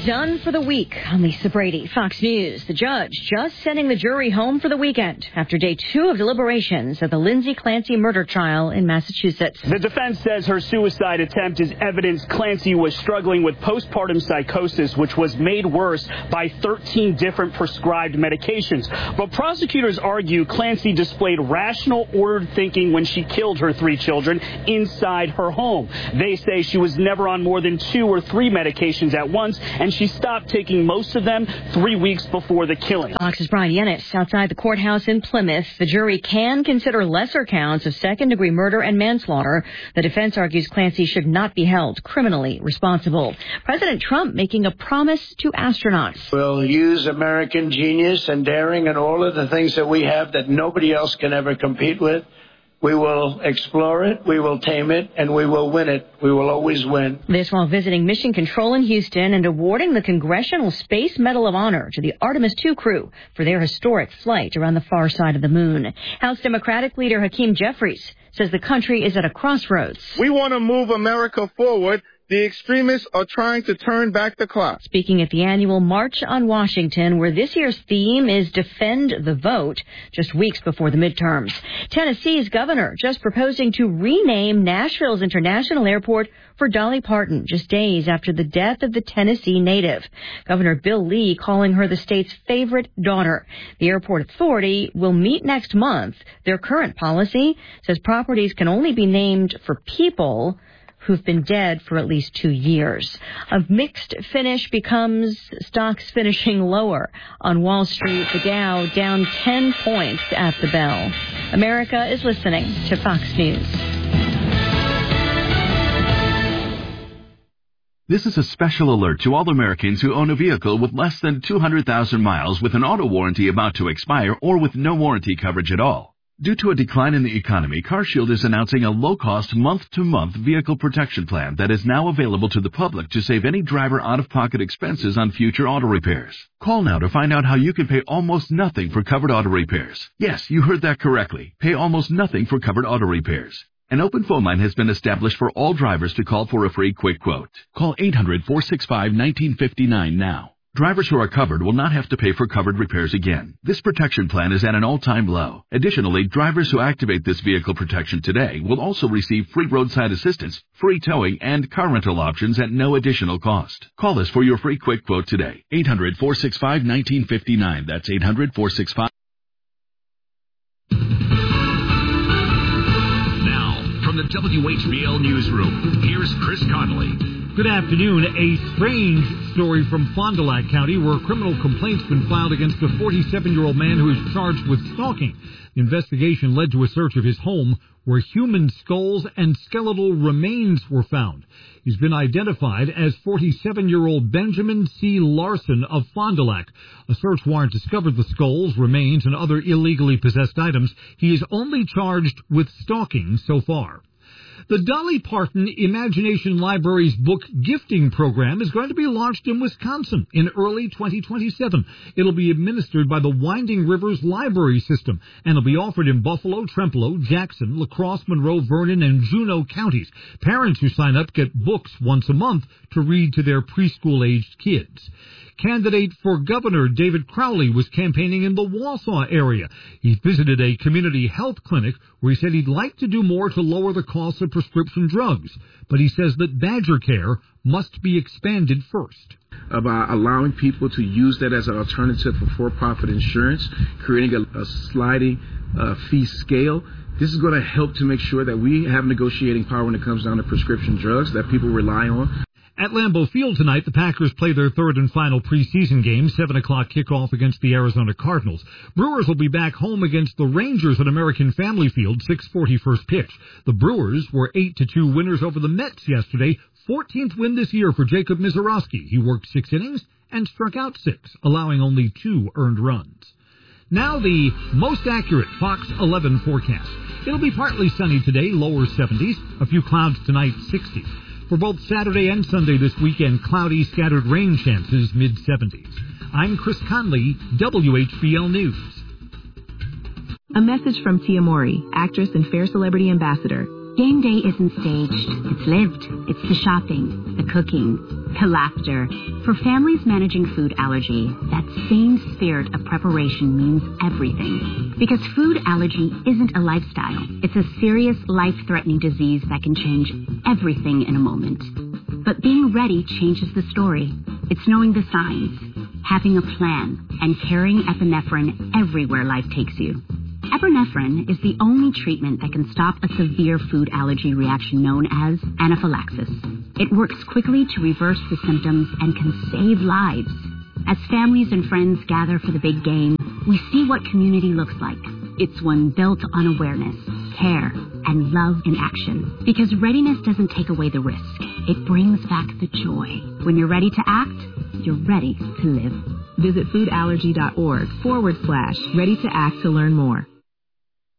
Done for the week. I'm Lisa Brady, Fox News. The judge just sending the jury home for the weekend after day 2 of deliberations at the Lindsay Clancy murder trial in Massachusetts. The defense says her suicide attempt is evidence Clancy was struggling with postpartum psychosis, which was made worse by 13 different prescribed medications. But prosecutors argue Clancy displayed rational, ordered thinking when she killed her 3 children inside her home. They say she was never on more than 2 or 3 medications at once, and she stopped taking most of them 3 weeks before the killing. Fox's Brian Yennis outside the courthouse in Plymouth. The jury can consider lesser counts of second-degree murder and manslaughter. The defense argues Clancy should not be held criminally responsible. President Trump making a promise to astronauts. We'll use American genius and daring and all of the things that we have that nobody else can ever compete with. We will explore it, we will tame it, and we will win it. We will always win. This while visiting Mission Control in Houston and awarding the Congressional Space Medal of Honor to the Artemis II crew for their historic flight around the far side of the moon. House Democratic leader Hakeem Jeffries says the country is at a crossroads. We want to move America forward. The extremists are trying to turn back the clock. Speaking at the annual March on Washington, where this year's theme is Defend the Vote, just weeks before the midterms. Tennessee's governor just proposing to rename Nashville's International Airport for Dolly Parton, just days after the death of the Tennessee native. Governor Bill Lee calling her the state's favorite daughter. The airport authority will meet next month. Their current policy says properties can only be named for people who've been dead for at least 2 years. A mixed finish becomes stocks finishing lower. On Wall Street, the Dow down 10 points at the bell. America is listening to Fox News. This is a special alert to all Americans who own a vehicle with less than 200,000 miles with an auto warranty about to expire or with no warranty coverage at all. Due to a decline in the economy, CarShield is announcing a low-cost month-to-month vehicle protection plan that is now available to the public to save any driver out-of-pocket expenses on future auto repairs. Call now to find out how you can pay almost nothing for covered auto repairs. Yes, you heard that correctly. Pay almost nothing for covered auto repairs. An open phone line has been established for all drivers to call for a free quick quote. Call 800-465-1959 now. Drivers who are covered will not have to pay for covered repairs again. This protection plan is at an all-time low. Additionally, drivers who activate this vehicle protection today will also receive free roadside assistance, free towing, and car rental options at no additional cost. Call us for your free quick quote today. 800-465-1959. That's 800-465. Now, from the WHBL Newsroom, here's Chris Connolly. Good afternoon. A strange story from Fond du Lac County where a criminal complaint's been filed against a 47-year-old man who is charged with stalking. The investigation led to a search of his home where human skulls and skeletal remains were found. He's been identified as 47-year-old Benjamin C. Larson of Fond du Lac. A search warrant discovered the skulls, remains, and other illegally possessed items. He is only charged with stalking so far. The Dolly Parton Imagination Library's book gifting program is going to be launched in Wisconsin in early 2027. It'll be administered by the Winding Rivers Library System, and it'll be offered in Buffalo, Trempealeau, Jackson, La Crosse, Monroe, Vernon, and Juneau counties. Parents who sign up get books once a month to read to their preschool-aged kids. Candidate for governor David Crowley was campaigning in the Wausau area. He visited a community health clinic where he said he'd like to do more to lower the cost of prescription drugs. But he says that Badger Care must be expanded first. About allowing people to use that as an alternative for-profit insurance, creating a sliding fee scale. This is going to help to make sure that we have negotiating power when it comes down to prescription drugs that people rely on. At Lambeau Field tonight, the Packers play their third and final preseason game, 7 o'clock kickoff against the Arizona Cardinals. Brewers will be back home against the Rangers at American Family Field, 6:40 first pitch. The Brewers were 8-2 winners over the Mets yesterday, 14th win this year for Jacob Misiorowski. He worked 6 innings and struck out 6, allowing only 2 earned runs. Now the most accurate Fox 11 forecast. It'll be partly sunny today, lower 70s, a few clouds tonight, 60s. For both Saturday and Sunday this weekend, cloudy, scattered rain chances, mid-70s. I'm Chris Conley, WHBL News. A message from Tia Mori, actress and Fair Celebrity Ambassador. Game day isn't staged. It's lived. It's the shopping, the cooking, the laughter. For families managing food allergy, that same spirit of preparation means everything. Because food allergy isn't a lifestyle. It's a serious, life-threatening disease that can change everything in a moment. But being ready changes the story. It's knowing the signs, having a plan, and carrying epinephrine everywhere life takes you. Epinephrine is the only treatment that can stop a severe food allergy reaction known as anaphylaxis. It works quickly to reverse the symptoms and can save lives. As families and friends gather for the big game, we see what community looks like. It's one built on awareness, care, and love in action. Because readiness doesn't take away the risk. It brings back the joy. When you're ready to act, you're ready to live. Visit foodallergy.org/ready to act to learn more.